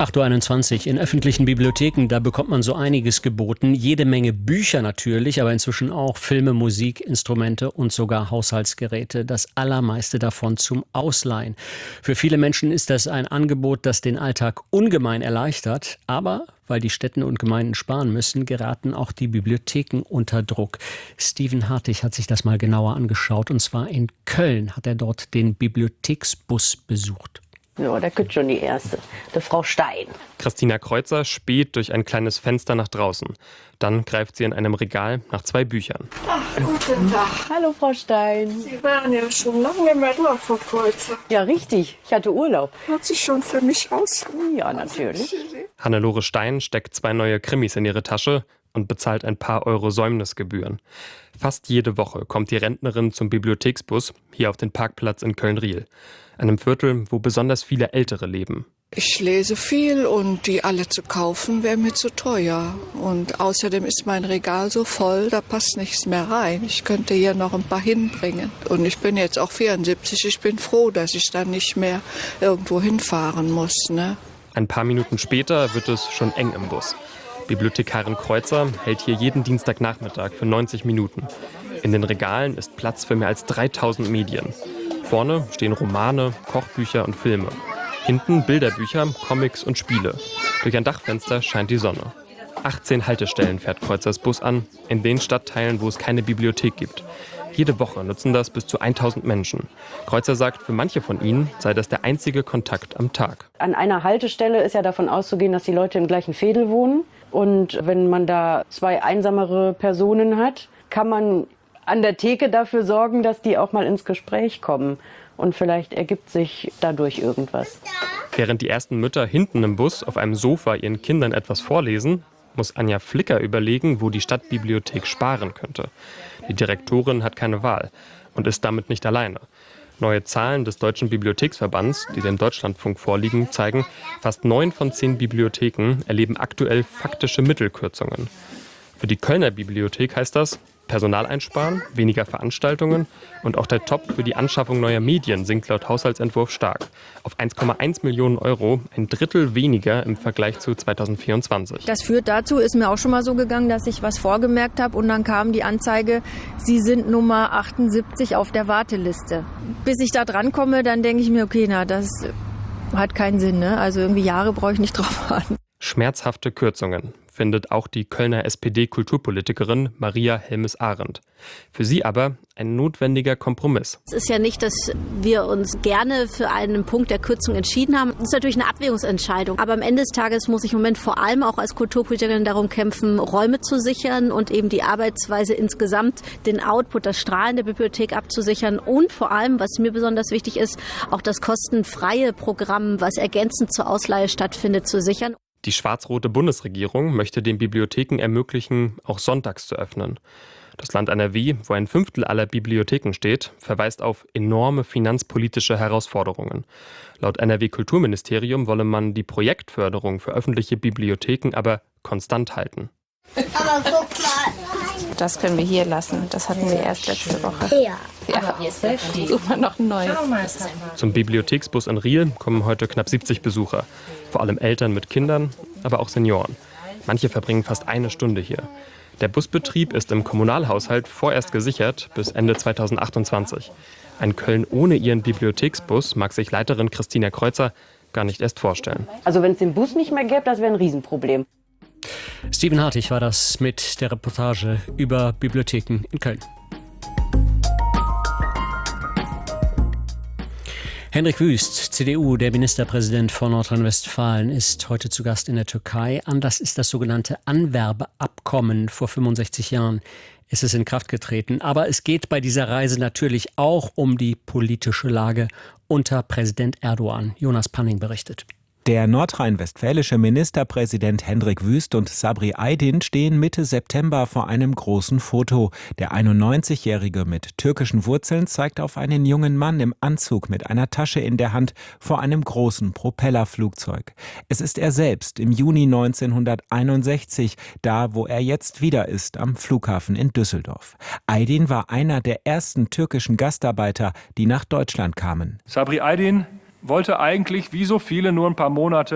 8:21 Uhr. In öffentlichen Bibliotheken, da bekommt man so einiges geboten. Jede Menge Bücher natürlich, aber inzwischen auch Filme, Musik, Instrumente und sogar Haushaltsgeräte. Das allermeiste davon zum Ausleihen. Für viele Menschen ist das ein Angebot, das den Alltag ungemein erleichtert. Aber weil die Städte und Gemeinden sparen müssen, geraten auch die Bibliotheken unter Druck. Steven Hartig hat sich das mal genauer angeschaut. Und zwar in Köln hat er dort den Bibliotheksbus besucht. Ja, da kommt schon die erste, die Frau Stein. Christina Kreuzer späht durch ein kleines Fenster nach draußen. Dann greift sie in einem Regal nach 2 Büchern. Ach, guten Tag. Hallo, Frau Stein. Sie waren ja schon lange nicht mehr da, Frau Kreuzer. Ja, richtig. Ich hatte Urlaub. Hat sich schon für mich aus? Ja, natürlich. Hannelore Stein steckt 2 neue Krimis in ihre Tasche und bezahlt ein paar Euro Säumnisgebühren. Fast jede Woche kommt die Rentnerin zum Bibliotheksbus, hier auf den Parkplatz in Köln-Riehl. Einem Viertel, wo besonders viele Ältere leben. Ich lese viel und die alle zu kaufen wäre mir zu teuer. Und außerdem ist mein Regal so voll, da passt nichts mehr rein. Ich könnte hier noch ein paar hinbringen. Und ich bin jetzt auch 74, ich bin froh, dass ich dann nicht mehr irgendwo hinfahren muss, ne? Ein paar Minuten später wird es schon eng im Bus. Bibliothekarin Kreuzer hält hier jeden Dienstagnachmittag für 90 Minuten. In den Regalen ist Platz für mehr als 3000 Medien. Vorne stehen Romane, Kochbücher und Filme. Hinten Bilderbücher, Comics und Spiele. Durch ein Dachfenster scheint die Sonne. 18 Haltestellen fährt Kreuzers Bus an, in den Stadtteilen, wo es keine Bibliothek gibt. Jede Woche nutzen das bis zu 1000 Menschen. Kreuzer sagt, für manche von ihnen sei das der einzige Kontakt am Tag. An einer Haltestelle ist ja davon auszugehen, dass die Leute im gleichen Veedel wohnen. Und wenn man da 2 einsamere Personen hat, kann man an der Theke dafür sorgen, dass die auch mal ins Gespräch kommen. Und vielleicht ergibt sich dadurch irgendwas. Während die ersten Mütter hinten im Bus auf einem Sofa ihren Kindern etwas vorlesen, muss Anja Flicker überlegen, wo die Stadtbibliothek sparen könnte. Die Direktorin hat keine Wahl und ist damit nicht alleine. Neue Zahlen des Deutschen Bibliotheksverbands, die dem Deutschlandfunk vorliegen, zeigen, fast 9 von 10 Bibliotheken erleben aktuell faktische Mittelkürzungen. Für die Kölner Bibliothek heißt das Personal einsparen, weniger Veranstaltungen und auch der Topf für die Anschaffung neuer Medien sinkt laut Haushaltsentwurf stark. Auf 1,1 Millionen Euro, ein Drittel weniger im Vergleich zu 2024. Das führt dazu, ist mir auch schon mal so gegangen, dass ich was vorgemerkt habe und dann kam die Anzeige, Sie sind Nummer 78 auf der Warteliste. Bis ich da dran komme, dann denke ich mir, okay, na, das hat keinen Sinn, ne? Also irgendwie Jahre brauche ich nicht drauf warten. Schmerzhafte Kürzungen, findet auch die Kölner SPD-Kulturpolitikerin Maria Helmes-Arendt. Für sie aber ein notwendiger Kompromiss. Es ist ja nicht, dass wir uns gerne für einen Punkt der Kürzung entschieden haben. Es ist natürlich eine Abwägungsentscheidung. Aber am Ende des Tages muss ich im Moment vor allem auch als Kulturpolitikerin darum kämpfen, Räume zu sichern und eben die Arbeitsweise insgesamt, den Output, das Strahlen der Bibliothek abzusichern und vor allem, was mir besonders wichtig ist, auch das kostenfreie Programm, was ergänzend zur Ausleihe stattfindet, zu sichern. Die schwarz-rote Bundesregierung möchte den Bibliotheken ermöglichen, auch sonntags zu öffnen. Das Land NRW, wo ein Fünftel aller Bibliotheken steht, verweist auf enorme finanzpolitische Herausforderungen. Laut NRW-Kulturministerium wolle man die Projektförderung für öffentliche Bibliotheken aber konstant halten. Aber guck mal. Das können wir hier lassen. Das hatten wir erst letzte Woche. Ja. Suchen wir noch ein neues. Zum Bibliotheksbus in Riehl kommen heute knapp 70 Besucher. Vor allem Eltern mit Kindern, aber auch Senioren. Manche verbringen fast eine Stunde hier. Der Busbetrieb ist im Kommunalhaushalt vorerst gesichert bis Ende 2028. Ein Köln ohne ihren Bibliotheksbus mag sich Leiterin Christina Kreuzer gar nicht erst vorstellen. Also wenn es den Bus nicht mehr gäbe, das wäre ein Riesenproblem. Steven Hartig war das mit der Reportage über Bibliotheken in Köln. Hendrik Wüst, CDU, der Ministerpräsident von Nordrhein-Westfalen, ist heute zu Gast in der Türkei. Anlass ist das sogenannte Anwerbeabkommen. Vor 65 Jahren ist es in Kraft getreten. Aber es geht bei dieser Reise natürlich auch um die politische Lage unter Präsident Erdogan. Jonas Panning berichtet. Der nordrhein-westfälische Ministerpräsident Hendrik Wüst und Sabri Aydin stehen Mitte September vor einem großen Foto. Der 91-Jährige mit türkischen Wurzeln zeigt auf einen jungen Mann im Anzug mit einer Tasche in der Hand vor einem großen Propellerflugzeug. Es ist er selbst im Juni 1961, da wo er jetzt wieder ist, am Flughafen in Düsseldorf. Aydin war einer der ersten türkischen Gastarbeiter, die nach Deutschland kamen. Sabri Aydin wollte eigentlich, wie so viele, nur ein paar Monate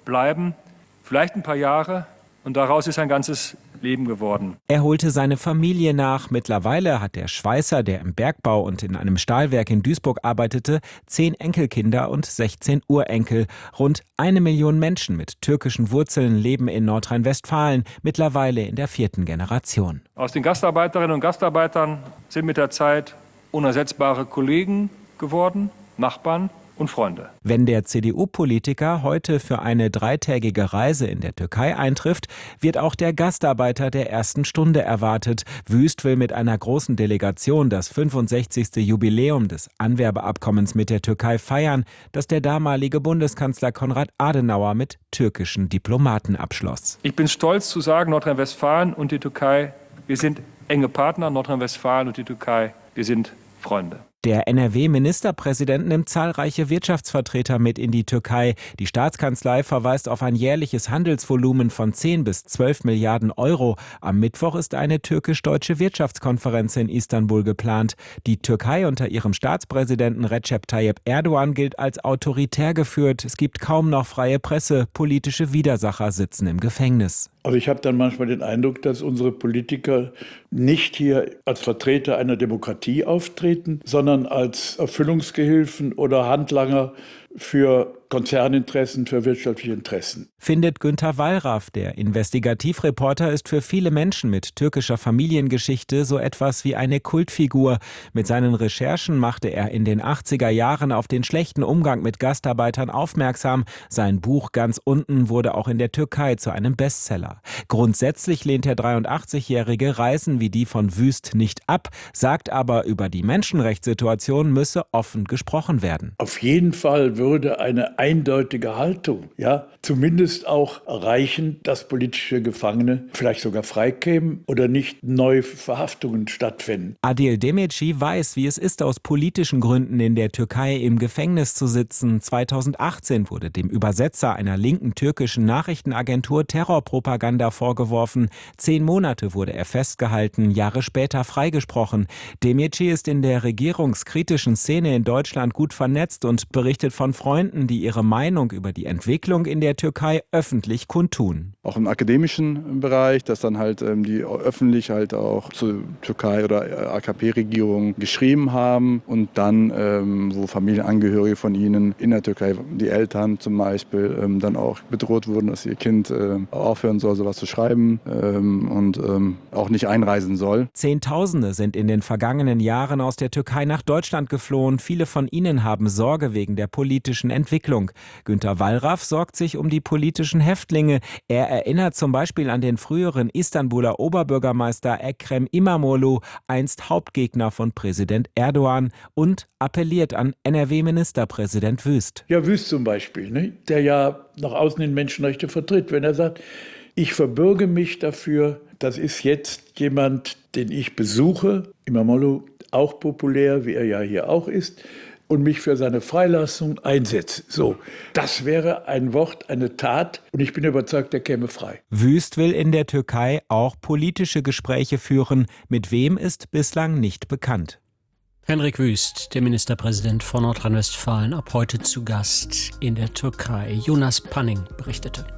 bleiben, vielleicht ein paar Jahre, und daraus ist ein ganzes Leben geworden. Er holte seine Familie nach. Mittlerweile hat der Schweißer, der im Bergbau und in einem Stahlwerk in Duisburg arbeitete, 10 Enkelkinder und 16 Urenkel. Rund 1 Million Menschen mit türkischen Wurzeln leben in Nordrhein-Westfalen, mittlerweile in der 4. Generation. Aus den Gastarbeiterinnen und Gastarbeitern sind mit der Zeit unersetzbare Kollegen geworden, Nachbarn und Freunde. Wenn der CDU-Politiker heute für eine 3-tägige Reise in der Türkei eintrifft, wird auch der Gastarbeiter der ersten Stunde erwartet. Wüst will mit einer großen Delegation das 65. Jubiläum des Anwerbeabkommens mit der Türkei feiern, das der damalige Bundeskanzler Konrad Adenauer mit türkischen Diplomaten abschloss. Ich bin stolz zu sagen, Nordrhein-Westfalen und die Türkei, wir sind enge Partner. Nordrhein-Westfalen und die Türkei, wir sind Freunde. Der NRW-Ministerpräsident nimmt zahlreiche Wirtschaftsvertreter mit in die Türkei. Die Staatskanzlei verweist auf ein jährliches Handelsvolumen von 10 bis 12 Milliarden Euro. Am Mittwoch ist eine türkisch-deutsche Wirtschaftskonferenz in Istanbul geplant. Die Türkei unter ihrem Staatspräsidenten Recep Tayyip Erdogan gilt als autoritär geführt. Es gibt kaum noch freie Presse. Politische Widersacher sitzen im Gefängnis. Also ich habe dann manchmal den Eindruck, dass unsere Politiker nicht hier als Vertreter einer Demokratie auftreten, sondern als Erfüllungsgehilfen oder Handlanger für Konzerninteressen, für wirtschaftliche Interessen. Findet Günter Wallraff. Der Investigativreporter ist für viele Menschen mit türkischer Familiengeschichte so etwas wie eine Kultfigur. Mit seinen Recherchen machte er in den 80er Jahren auf den schlechten Umgang mit Gastarbeitern aufmerksam. Sein Buch Ganz unten wurde auch in der Türkei zu einem Bestseller. Grundsätzlich lehnt der 83-jährige Reisen wie die von Wüst nicht ab, sagt aber, über die Menschenrechtssituation müsse offen gesprochen werden. Auf jeden Fall würde eine eindeutige Haltung, zumindest auch erreichen, dass politische Gefangene vielleicht sogar freikämen oder nicht neue Verhaftungen stattfinden. Adil Demirci weiß, wie es ist, aus politischen Gründen in der Türkei im Gefängnis zu sitzen. 2018 wurde dem Übersetzer einer linken türkischen Nachrichtenagentur Terrorpropaganda vorgeworfen. 10 Monate wurde er festgehalten, Jahre später freigesprochen. Demirci ist in der regierungskritischen Szene in Deutschland gut vernetzt und berichtet von Freunden, die ihre Meinung über die Entwicklung in der Türkei öffentlich kundtun. Auch im akademischen Bereich, dass dann halt die öffentlich halt auch zur Türkei oder AKP-Regierung geschrieben haben und dann, wo Familienangehörige von ihnen in der Türkei, die Eltern zum Beispiel, dann auch bedroht wurden, dass ihr Kind aufhören soll, sowas zu schreiben und auch nicht einreisen soll. Zehntausende sind in den vergangenen Jahren aus der Türkei nach Deutschland geflohen. Viele von ihnen haben Sorge wegen der politischen Entwicklung. Günter Wallraff sorgt sich um die politischen Häftlinge. Er erinnert zum Beispiel an den früheren Istanbuler Oberbürgermeister Ekrem İmamoğlu, einst Hauptgegner von Präsident Erdogan, und appelliert an NRW-Ministerpräsident Wüst. Ja, Wüst zum Beispiel, der ja nach außen hin Menschenrechte vertritt. Wenn er sagt, ich verbürge mich dafür, das ist jetzt jemand, den ich besuche, İmamoğlu auch populär, wie er ja hier auch ist, und mich für seine Freilassung einsetze. So, das wäre ein Wort, eine Tat, und ich bin überzeugt, er käme frei. Wüst will in der Türkei auch politische Gespräche führen. Mit wem ist bislang nicht bekannt. Henrik Wüst, der Ministerpräsident von Nordrhein-Westfalen, ab heute zu Gast in der Türkei. Jonas Panning berichtete.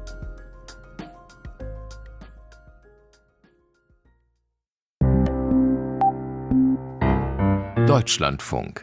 Deutschlandfunk.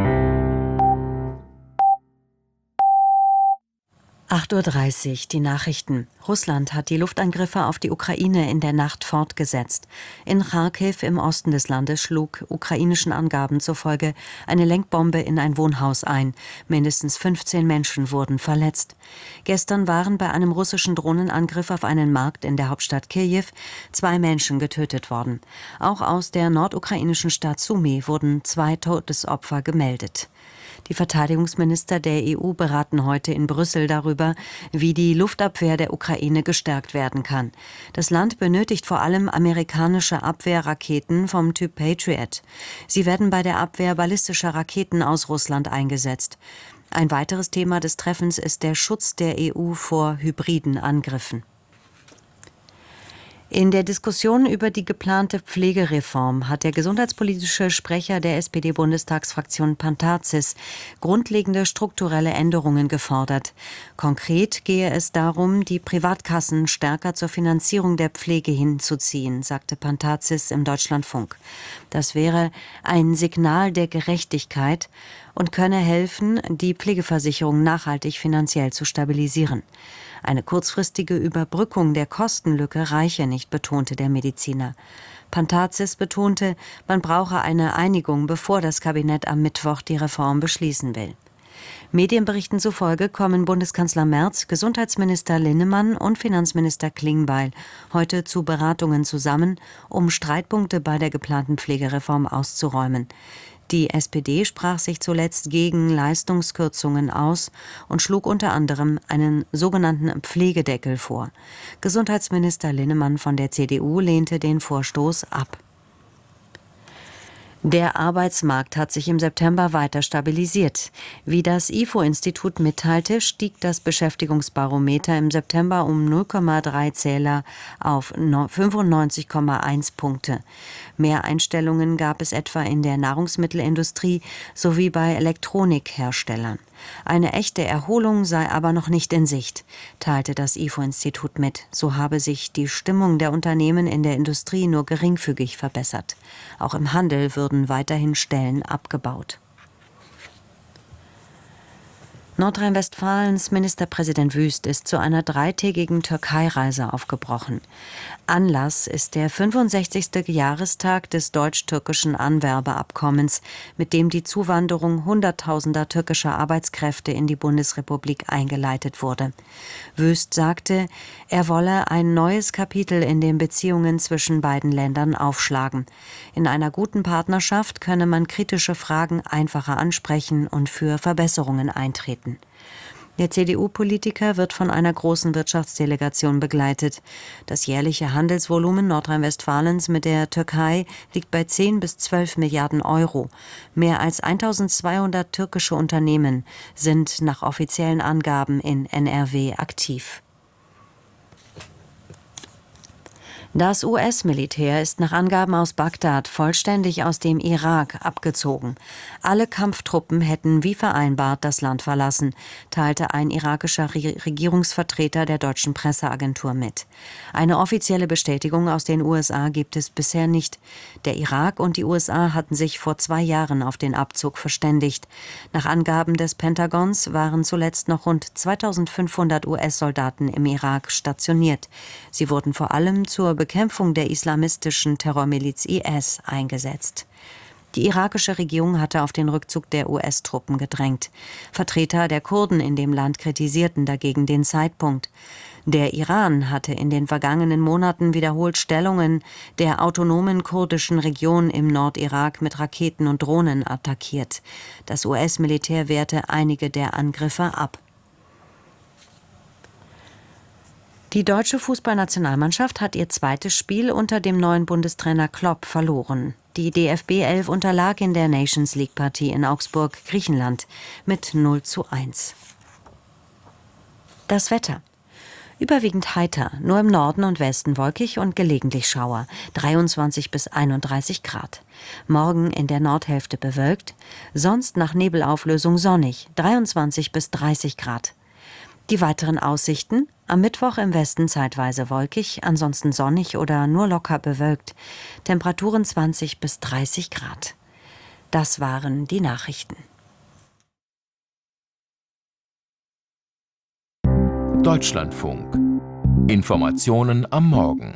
8:30 Uhr, die Nachrichten. Russland hat die Luftangriffe auf die Ukraine in der Nacht fortgesetzt. In Charkiw im Osten des Landes schlug ukrainischen Angaben zufolge eine Lenkbombe in ein Wohnhaus ein. Mindestens 15 Menschen wurden verletzt. Gestern waren bei einem russischen Drohnenangriff auf einen Markt in der Hauptstadt Kiew 2 Menschen getötet worden. Auch aus der nordukrainischen Stadt Sumy wurden 2 Todesopfer gemeldet. Die Verteidigungsminister der EU beraten heute in Brüssel darüber, wie die Luftabwehr der Ukraine gestärkt werden kann. Das Land benötigt vor allem amerikanische Abwehrraketen vom Typ Patriot. Sie werden bei der Abwehr ballistischer Raketen aus Russland eingesetzt. Ein weiteres Thema des Treffens ist der Schutz der EU vor hybriden Angriffen. In der Diskussion über die geplante Pflegereform hat der gesundheitspolitische Sprecher der SPD-Bundestagsfraktion Pantazis grundlegende strukturelle Änderungen gefordert. Konkret gehe es darum, die Privatkassen stärker zur Finanzierung der Pflege hinzuziehen, sagte Pantazis im Deutschlandfunk. Das wäre ein Signal der Gerechtigkeit und könne helfen, die Pflegeversicherung nachhaltig finanziell zu stabilisieren. Eine kurzfristige Überbrückung der Kostenlücke reiche nicht, betonte der Mediziner. Pantazis betonte, man brauche eine Einigung, bevor das Kabinett am Mittwoch die Reform beschließen will. Medienberichten zufolge kommen Bundeskanzler Merz, Gesundheitsminister Linnemann und Finanzminister Klingbeil heute zu Beratungen zusammen, um Streitpunkte bei der geplanten Pflegereform auszuräumen. Die SPD sprach sich zuletzt gegen Leistungskürzungen aus und schlug unter anderem einen sogenannten Pflegedeckel vor. Gesundheitsminister Linnemann von der CDU lehnte den Vorstoß ab. Der Arbeitsmarkt hat sich im September weiter stabilisiert. Wie das IFO-Institut mitteilte, stieg das Beschäftigungsbarometer im September um 0,3 Zähler auf 95,1 Punkte. Mehr Einstellungen gab es etwa in der Nahrungsmittelindustrie sowie bei Elektronikherstellern. Eine echte Erholung sei aber noch nicht in Sicht, teilte das IFO-Institut mit. So habe sich die Stimmung der Unternehmen in der Industrie nur geringfügig verbessert. Auch im Handel würden weiterhin Stellen abgebaut. Nordrhein-Westfalens Ministerpräsident Wüst ist zu einer 3-tägigen Türkei-Reise aufgebrochen. Anlass ist der 65. Jahrestag des deutsch-türkischen Anwerbeabkommens, mit dem die Zuwanderung Hunderttausender türkischer Arbeitskräfte in die Bundesrepublik eingeleitet wurde. Wüst sagte, er wolle ein neues Kapitel in den Beziehungen zwischen beiden Ländern aufschlagen. In einer guten Partnerschaft könne man kritische Fragen einfacher ansprechen und für Verbesserungen eintreten. Der CDU-Politiker wird von einer großen Wirtschaftsdelegation begleitet. Das jährliche Handelsvolumen Nordrhein-Westfalens mit der Türkei liegt bei 10 bis 12 Milliarden Euro. Mehr als 1200 türkische Unternehmen sind nach offiziellen Angaben in NRW aktiv. Das US-Militär ist nach Angaben aus Bagdad vollständig aus dem Irak abgezogen. Alle Kampftruppen hätten wie vereinbart das Land verlassen, teilte ein irakischer Regierungsvertreter der deutschen Presseagentur mit. Eine offizielle Bestätigung aus den USA gibt es bisher nicht. Der Irak und die USA hatten sich vor 2 Jahren auf den Abzug verständigt. Nach Angaben des Pentagons waren zuletzt noch rund 2500 US-Soldaten im Irak stationiert. Sie wurden vor allem zur Bekämpfung der islamistischen Terrormiliz IS eingesetzt. Die irakische Regierung hatte auf den Rückzug der US-Truppen gedrängt. Vertreter der Kurden in dem Land kritisierten dagegen den Zeitpunkt. Der Iran hatte in den vergangenen Monaten wiederholt Stellungen der autonomen kurdischen Region im Nordirak mit Raketen und Drohnen attackiert. Das US-Militär wehrte einige der Angriffe ab. Die deutsche Fußballnationalmannschaft hat ihr zweites Spiel unter dem neuen Bundestrainer Klopp verloren. Die DFB 11 unterlag in der Nations League-Partie in Augsburg, Griechenland, mit 0:1. Das Wetter. Überwiegend heiter, nur im Norden und Westen wolkig und gelegentlich Schauer, 23 bis 31 Grad. Morgen in der Nordhälfte bewölkt, sonst nach Nebelauflösung sonnig, 23 bis 30 Grad. Die weiteren Aussichten: am Mittwoch im Westen zeitweise wolkig, ansonsten sonnig oder nur locker bewölkt. Temperaturen 20 bis 30 Grad. Das waren die Nachrichten. Deutschlandfunk. Informationen am Morgen.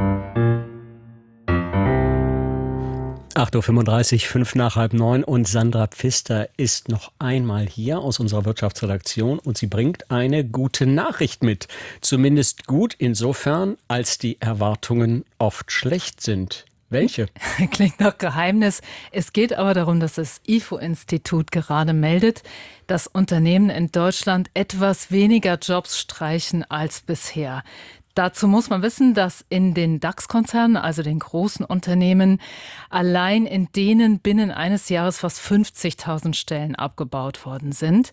8.35 Uhr, 8:05 und Sandra Pfister ist noch einmal hier aus unserer Wirtschaftsredaktion und sie bringt eine gute Nachricht mit. Zumindest gut insofern, als die Erwartungen oft schlecht sind. Welche? Klingt nach Geheimnis. Es geht aber darum, dass das IFO-Institut gerade meldet, dass Unternehmen in Deutschland etwas weniger Jobs streichen als bisher. Dazu muss man wissen, dass in den DAX-Konzernen, also den großen Unternehmen, allein in denen binnen eines Jahres fast 50.000 Stellen abgebaut worden sind.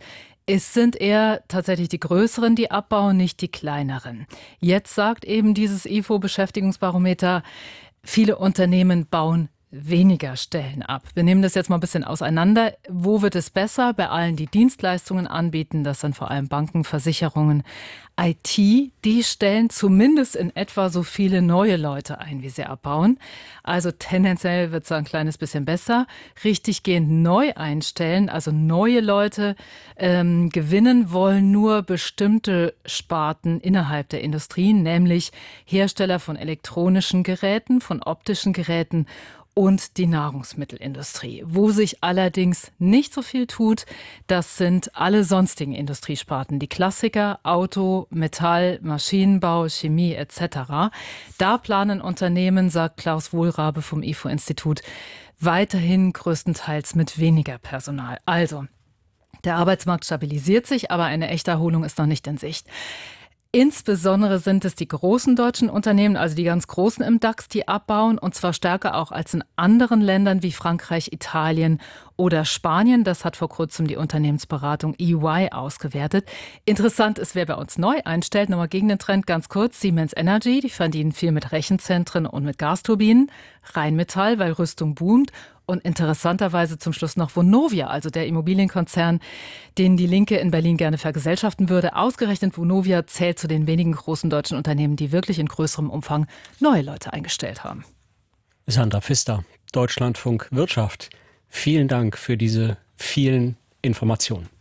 Es sind eher tatsächlich die Größeren, die abbauen, nicht die Kleineren. Jetzt sagt eben dieses IFO-Beschäftigungsbarometer, viele Unternehmen bauen weniger Stellen ab. Wir nehmen das jetzt mal ein bisschen auseinander. Wo wird es besser? Bei allen, die Dienstleistungen anbieten, das sind vor allem Banken, Versicherungen, IT, die stellen zumindest in etwa so viele neue Leute ein, wie sie abbauen. Also tendenziell wird es ein kleines bisschen besser. Richtiggehend neu einstellen, also neue Leute gewinnen wollen nur bestimmte Sparten innerhalb der Industrie, nämlich Hersteller von elektronischen Geräten, von optischen Geräten und die Nahrungsmittelindustrie. Wo sich allerdings nicht so viel tut, das sind alle sonstigen Industriesparten. Die Klassiker, Auto, Metall, Maschinenbau, Chemie etc. Da planen Unternehmen, sagt Klaus Wohlrabe vom IFO-Institut, weiterhin größtenteils mit weniger Personal. Also, der Arbeitsmarkt stabilisiert sich, aber eine echte Erholung ist noch nicht in Sicht. Insbesondere sind es die großen deutschen Unternehmen, also die ganz Großen im DAX, die abbauen, und zwar stärker auch als in anderen Ländern wie Frankreich, Italien oder Spanien. Das hat vor kurzem die Unternehmensberatung EY ausgewertet. Interessant ist, wer bei uns neu einstellt. Nochmal gegen den Trend ganz kurz. Siemens Energy, die verdienen viel mit Rechenzentren und mit Gasturbinen. Rheinmetall, weil Rüstung boomt. Und interessanterweise zum Schluss noch Vonovia, also der Immobilienkonzern, den die Linke in Berlin gerne vergesellschaften würde. Ausgerechnet Vonovia zählt zu den wenigen großen deutschen Unternehmen, die wirklich in größerem Umfang neue Leute eingestellt haben. Sandra Pfister, Deutschlandfunk Wirtschaft. Vielen Dank für diese vielen Informationen.